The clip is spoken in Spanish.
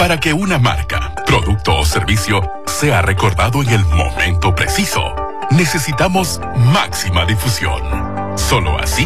Para que una marca, producto o servicio sea recordado en el momento preciso, necesitamos máxima difusión. Solo así